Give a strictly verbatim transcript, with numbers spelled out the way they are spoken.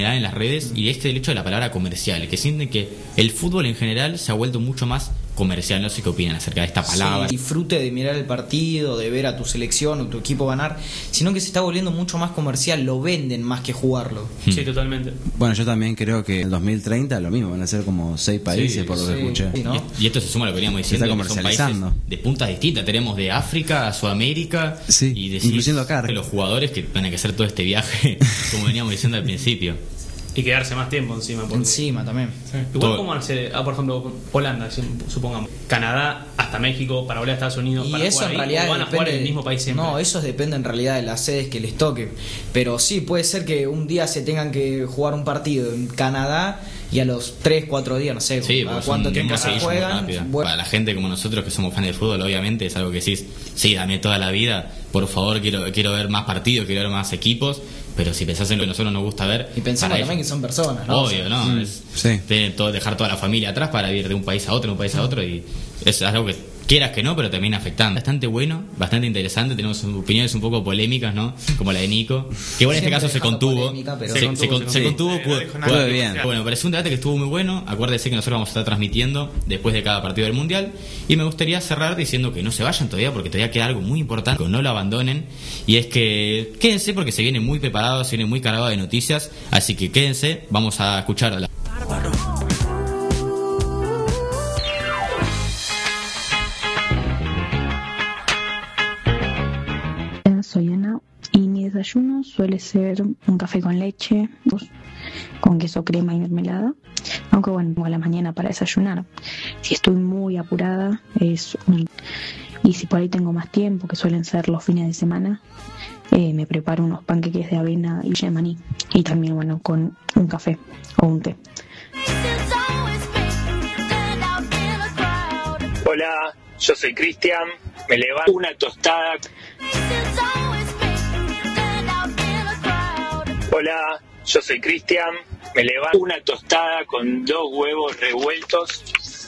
en las redes, y este el hecho de la palabra comercial, que sienten que el fútbol en general se ha vuelto mucho más comercial. No sé qué opinan acerca de esta palabra. Sí, disfrute de mirar el partido, de ver a tu selección o tu equipo ganar, sino que se está volviendo mucho más comercial, lo venden más que jugarlo. Hmm. Sí, totalmente. Bueno, yo también creo que en el dos mil treinta lo mismo, van a ser como seis países, sí, por lo sí, que escuché. sí, ¿no? Y esto se suma a lo que veníamos diciendo, se está que son comercializando. países de puntas distintas. Tenemos de África a Sudamérica, sí, y decís, incluyendo acá. los jugadores que van a hacer todo este viaje, como veníamos diciendo al principio. Y quedarse más tiempo encima. Porque... Encima también. Sí. Igual como hace, ah, por ejemplo, Holanda, supongamos, Canadá hasta México, para volver a Estados Unidos. Y para eso en ahí, realidad van a depende, jugar en el mismo país siempre. No, eso depende en realidad de las sedes que les toque. Pero sí, puede ser que un día se tengan que jugar un partido en Canadá y a los tres, cuatro días, no sé, sí, a cuánto tiempo se juegan. Bueno. Para la gente como nosotros que somos fans del fútbol, obviamente es algo que decís, sí, dame toda la vida, por favor, quiero quiero ver más partidos, quiero ver más equipos. Pero si pensás en lo que a nosotros nos gusta ver, y pensamos también ellos, que son personas, ¿no? Obvio, ¿no? Mm, es, sí. todo, dejar toda la familia atrás para ir de un país a otro, de un país a otro, y es algo que quieras que no, pero termina afectando. Bastante bueno, bastante interesante. Tenemos opiniones un poco polémicas, ¿no? Como la de Nico, que bueno, en este caso se contuvo. Polémica, pero se, se, se, contuvo, se contuvo. Sí, pudo, no pudo bien. Bueno, pareció un debate que estuvo muy bueno. Acuérdense que nosotros vamos a estar transmitiendo después de cada partido del Mundial. Y me gustaría cerrar diciendo que no se vayan todavía, porque todavía queda algo muy importante, que no lo abandonen. Y es que quédense, porque se viene muy preparado, se viene muy cargado de noticias. Así que quédense, vamos a escuchar a la... Bárbaro. Soy Ana y mi desayuno suele ser un café con leche, con queso, crema y mermelada. Aunque bueno, tengo a la mañana para desayunar. Si estoy muy apurada, es un... y si por ahí tengo más tiempo, que suelen ser los fines de semana, eh, me preparo unos panqueques de avena y de maní. Y también, bueno, con un café o un té. Hola, yo soy Cristian, me levanto una tostada. Hola, yo soy Cristian, me levanto una tostada con dos huevos revueltos